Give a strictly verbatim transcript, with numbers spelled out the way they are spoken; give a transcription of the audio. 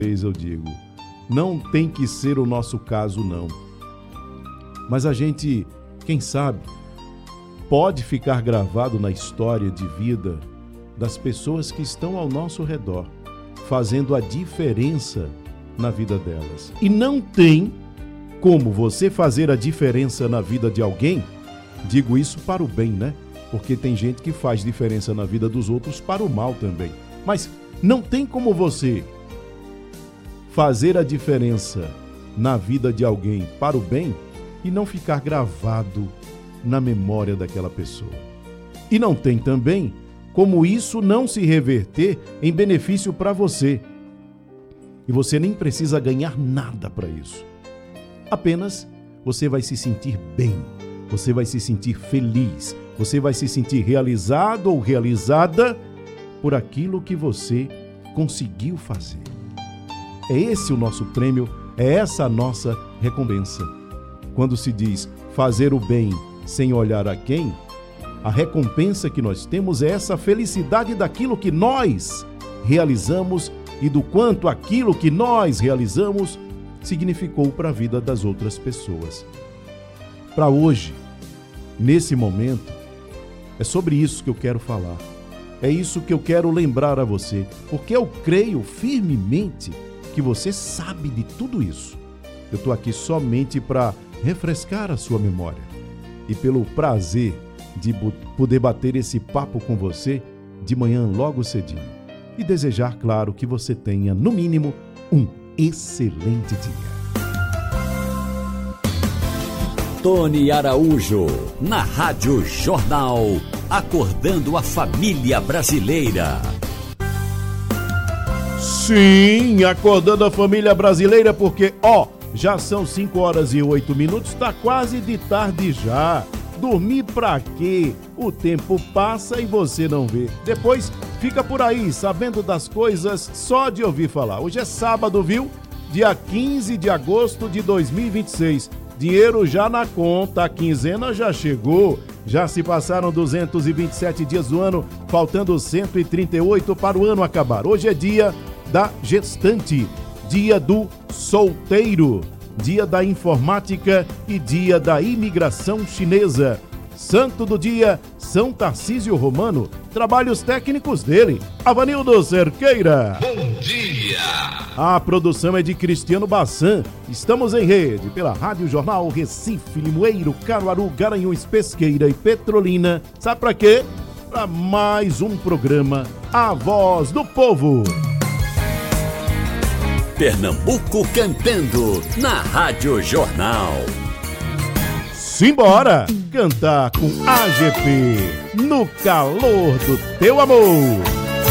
eu digo, não tem que ser o nosso caso, não. Mas a gente, quem sabe, pode ficar gravado na história de vida das pessoas que estão ao nosso redor, fazendo a diferença na vida delas. E não tem como você fazer a diferença na vida de alguém, digo isso para o bem, né? Porque tem gente que faz diferença na vida dos outros para o mal também. Mas não tem como você fazer a diferença na vida de alguém para o bem e não ficar gravado na memória daquela pessoa. E não tem também como isso não se reverter em benefício para você. E você nem precisa ganhar nada para isso. Apenas você vai se sentir bem, você vai se sentir feliz, você vai se sentir realizado ou realizada por aquilo que você conseguiu fazer. É esse o nosso prêmio, é essa a nossa recompensa. Quando se diz fazer o bem sem olhar a quem, a recompensa que nós temos é essa felicidade daquilo que nós realizamos e do quanto aquilo que nós realizamos significou para a vida das outras pessoas. Para hoje, nesse momento, é sobre isso que eu quero falar. É isso que eu quero lembrar a você, porque eu creio firmemente que você sabe de tudo isso. Eu estou aqui somente para refrescar a sua memória e pelo prazer de poder bater esse papo com você de manhã logo cedinho e desejar, claro, que você tenha, no mínimo, um excelente dia. Tony Araújo, na Rádio Jornal, acordando a família brasileira. Sim, acordando a família brasileira, porque, ó, já são cinco horas e oito minutos, tá quase de tarde já. Dormir pra quê? O tempo passa e você não vê. Depois fica por aí, sabendo das coisas só de ouvir falar. Hoje é sábado, viu? Dia quinze de agosto de dois mil e vinte e seis. Dinheiro já na conta, a quinzena já chegou. Já se passaram duzentos e vinte e sete dias do ano, faltando cento e trinta e oito para o ano acabar. Hoje é dia da gestante, dia do solteiro, dia da informática e dia da imigração chinesa. Santo do dia, São Tarcísio Romano. Trabalhos técnicos dele, Avanildo Cerqueira. Bom dia! A produção é de Cristiano Bassan. Estamos em rede pela Rádio Jornal Recife, Limoeiro, Caruaru, Garanhuns, Pesqueira e Petrolina. Sabe pra quê? Para mais um programa, A Voz do Povo. Pernambuco cantando na Rádio Jornal. Simbora cantar com A G P no calor do teu amor.